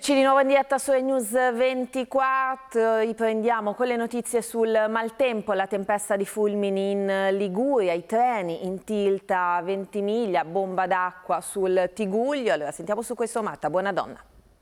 Eccoci di nuovo in diretta su News 24, riprendiamo con le notizie sul maltempo, la tempesta di fulmini in Liguria, i treni in tilt a Ventimiglia, bomba d'acqua sul Tiguglio. Allora sentiamo su questo Marta, buona donna.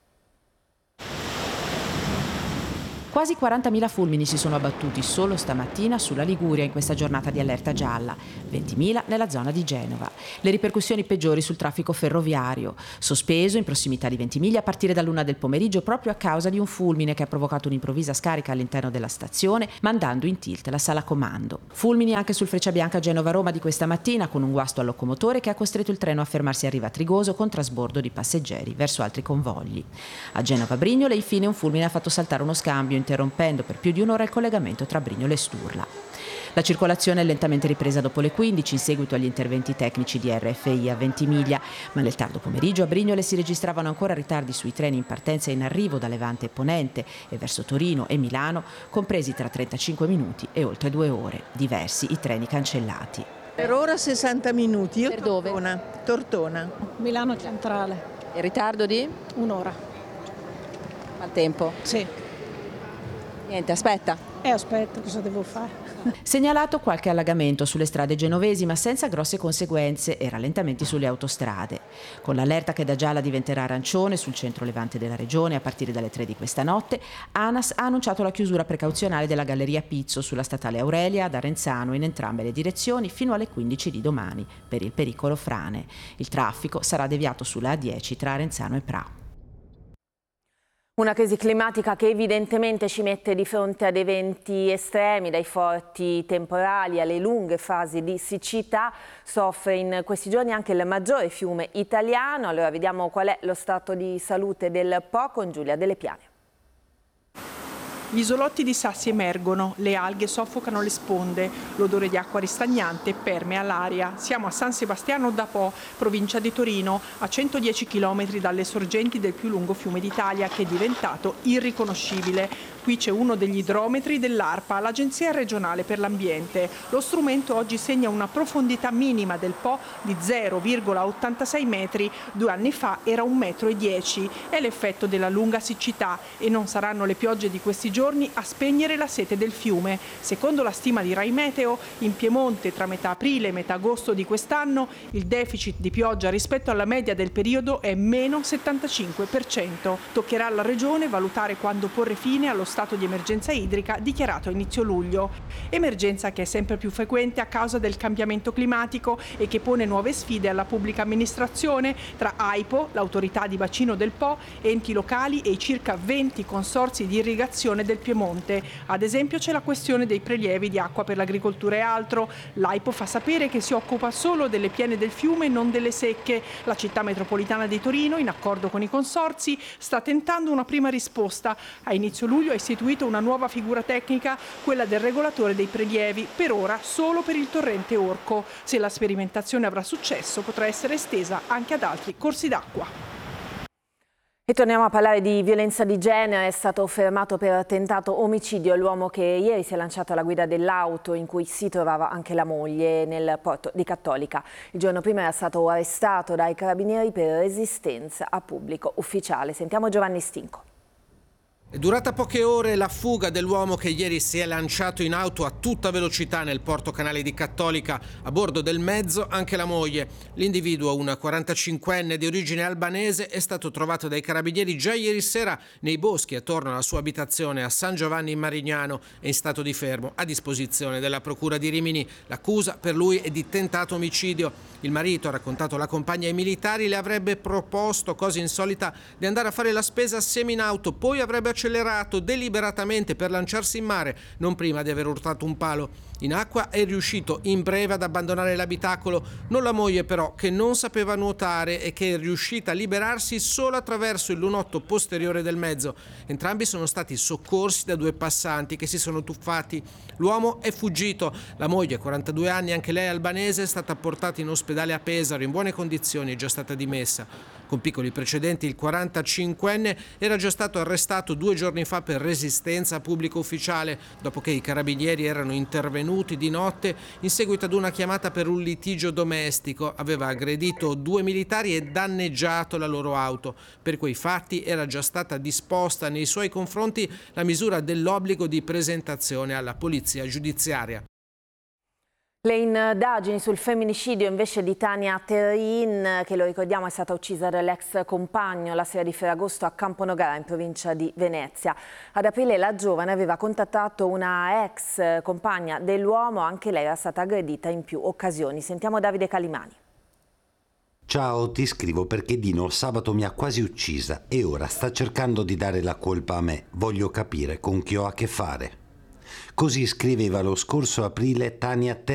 Quasi 40.000 fulmini si sono abbattuti solo stamattina sulla Liguria in questa giornata di allerta gialla, 20.000 nella zona di Genova. Le ripercussioni peggiori sul traffico ferroviario, sospeso in prossimità di Ventimiglia a partire dall'1 del pomeriggio proprio a causa di un fulmine che ha provocato un'improvvisa scarica all'interno della stazione, mandando in tilt la sala comando. Fulmini anche sul Frecciabianca Genova-Roma di questa mattina, con un guasto al locomotore che ha costretto il treno a fermarsi a Riva Trigoso con trasbordo di passeggeri verso altri convogli. A Genova-Brignole infine un fulmine ha fatto saltare uno scambio, interrompendo per più di un'ora il collegamento tra Brignole e Sturla. La circolazione è lentamente ripresa dopo le 15 in seguito agli interventi tecnici di RFI a Ventimiglia, ma nel tardo pomeriggio a Brignole si registravano ancora ritardi sui treni in partenza e in arrivo da Levante e Ponente e verso Torino e Milano, compresi tra 35 minuti e oltre 2 ore. Diversi i treni cancellati. Per ora 60 minuti. Io per dove? Tortona. Milano Centrale. Il ritardo di? Un'ora. Maltempo? Sì. Niente, aspetta. Aspetta, cosa devo fare? Segnalato qualche allagamento sulle strade genovesi, ma senza grosse conseguenze e rallentamenti sulle autostrade. Con l'allerta che da gialla diventerà arancione sul centro levante della regione a partire dalle 3 di questa notte, ANAS ha annunciato la chiusura precauzionale della Galleria Pizzo sulla statale Aurelia ad Arenzano in entrambe le direzioni fino alle 15 di domani per il pericolo frane. Il traffico sarà deviato sulla A10 tra Arenzano e Pra. Una crisi climatica che evidentemente ci mette di fronte ad eventi estremi, dai forti temporali alle lunghe fasi di siccità. Soffre in questi giorni anche il maggiore fiume italiano. Allora vediamo qual è lo stato di salute del Po con Giulia Delle Piane. Gli isolotti di sassi emergono, le alghe soffocano le sponde, l'odore di acqua ristagnante permea l'aria. Siamo a San Sebastiano da Po, provincia di Torino, a 110 km dalle sorgenti del più lungo fiume d'Italia che è diventato irriconoscibile. Qui c'è uno degli idrometri dell'ARPA, l'Agenzia regionale per l'ambiente. Lo strumento oggi segna una profondità minima del Po di 0,86 metri. 2 anni fa era 1,10 m. È l'effetto della lunga siccità e non saranno le piogge di questi giorni a spegnere la sete del fiume. Secondo la stima di Rai Meteo, in Piemonte tra metà aprile e metà agosto di quest'anno il deficit di pioggia rispetto alla media del periodo è meno 75%. Toccherà alla Regione valutare quando porre fine allo stato di emergenza idrica dichiarato a inizio luglio. Emergenza che è sempre più frequente a causa del cambiamento climatico e che pone nuove sfide alla pubblica amministrazione tra AIPO, l'autorità di bacino del Po, enti locali e i circa 20 consorzi di irrigazione del Piemonte. Ad esempio c'è la questione dei prelievi di acqua per l'agricoltura e altro. L'AIPO fa sapere che si occupa solo delle piene del fiume e non delle secche. La città metropolitana di Torino, in accordo con i consorzi, sta tentando una prima risposta. A inizio luglio ha istituito una nuova figura tecnica, quella del regolatore dei prelievi, per ora solo per il torrente Orco. Se la sperimentazione avrà successo potrà essere estesa anche ad altri corsi d'acqua. E torniamo a parlare di violenza di genere. È stato fermato per tentato omicidio l'uomo che ieri si è lanciato alla guida dell'auto in cui si trovava anche la moglie nel porto di Cattolica. Il giorno prima era stato arrestato dai carabinieri per resistenza a pubblico ufficiale. Sentiamo Giovanni Stinco. È durata poche ore la fuga dell'uomo che ieri si è lanciato in auto a tutta velocità nel porto canale di Cattolica. A bordo del mezzo anche la moglie. L'individuo, un 45enne di origine albanese, è stato trovato dai carabinieri già ieri sera nei boschi attorno alla sua abitazione a San Giovanni in Marignano e in stato di fermo a disposizione della procura di Rimini. L'accusa per lui è di tentato omicidio. Il marito, ha raccontato la compagna ai militari, le avrebbe proposto, cosa insolita, di andare a fare la spesa assieme in auto, poi avrebbe accelerato deliberatamente per lanciarsi in mare, non prima di aver urtato un palo. In acqua è riuscito in breve ad abbandonare l'abitacolo, non la moglie però, che non sapeva nuotare e che è riuscita a liberarsi solo attraverso il lunotto posteriore del mezzo. Entrambi sono stati soccorsi da 2 passanti che si sono tuffati. L'uomo è fuggito. La moglie, 42 anni, anche lei albanese, è stata portata in ospedale a Pesaro in buone condizioni, è già stata dimessa. Con piccoli precedenti, il 45enne era già stato arrestato 2 giorni fa per resistenza a pubblico ufficiale, dopo che i carabinieri erano intervenuti di notte in seguito ad una chiamata per un litigio domestico. Aveva aggredito 2 militari e danneggiato la loro auto. Per quei fatti era già stata disposta nei suoi confronti la misura dell'obbligo di presentazione alla polizia giudiziaria. Le indagini sul femminicidio invece di Tania Terrin, che lo ricordiamo è stata uccisa dall'ex compagno la sera di Ferragosto a Camponogara in provincia di Venezia. Ad aprile la giovane aveva contattato una ex compagna dell'uomo, anche lei era stata aggredita in più occasioni. Sentiamo Davide Calimani. Ciao, ti scrivo perché Dino sabato mi ha quasi uccisa e ora sta cercando di dare la colpa a me. Voglio capire con chi ho a che fare. Così scriveva lo scorso aprile Tania Terrin.